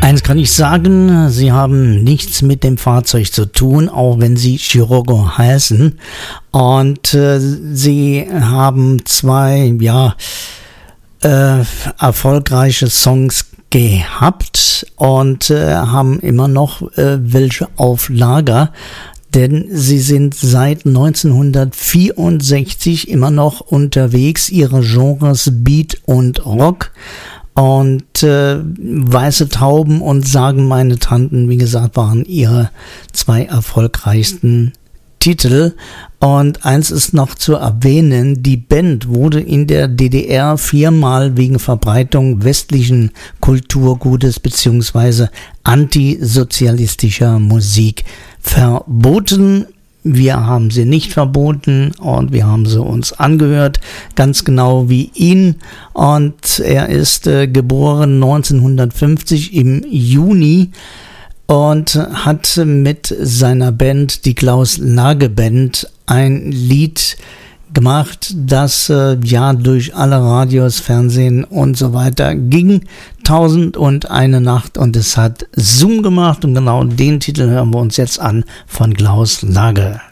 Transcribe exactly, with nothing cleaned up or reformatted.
Eins kann ich sagen, sie haben nichts mit dem Fahrzeug zu tun, auch wenn sie Scirocco heißen. Und äh, sie haben zwei, ja, äh, erfolgreiche Songs gehabt und äh, haben immer noch äh, welche auf Lager. Denn sie sind seit neunzehnhundertvierundsechzig immer noch unterwegs, ihre Genres Beat und Rock. Und äh, Weiße Tauben und Sagen meine Tanten, wie gesagt, waren ihre zwei erfolgreichsten Titel. Und eins ist noch zu erwähnen, die Band wurde in der D D R viermal wegen Verbreitung westlichen Kulturgutes bzw. antisozialistischer Musik verboten. Wir haben sie nicht verboten und wir haben sie uns angehört, ganz genau wie ihn. Und er ist äh, geboren neunzehnhundertfünfzig im Juni und hat mit seiner Band, die Klaus Lage Band, ein Lied gemacht, das äh, ja durch alle Radios, Fernsehen und so weiter ging. Tausend und eine Nacht, und es hat Zoom gemacht, und genau den Titel hören wir uns jetzt an von Klaus Lage.